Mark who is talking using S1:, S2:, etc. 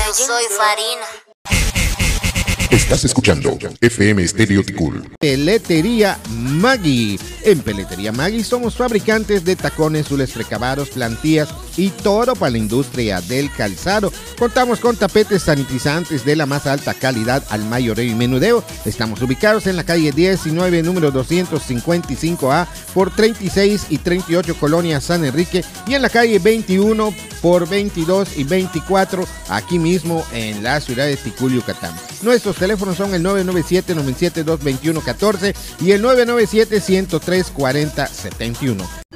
S1: soy Farina.
S2: Estás escuchando FM Estéreo Ticul.
S3: Peletería Maggi. En Peletería Maggi somos fabricantes de tacones, zules precabados, plantillas y todo para la industria del calzado. Contamos con tapetes sanitizantes de la más alta calidad al mayoreo y menudeo. Estamos ubicados en la calle 19, número 255A, por 36 y 38 Colonia San Enrique, y en la calle 21 por 22 y 24, aquí mismo en la ciudad de Ticul, Yucatán. Nuestros teléfonos son el 997-972-2114 y el 997-103-4071.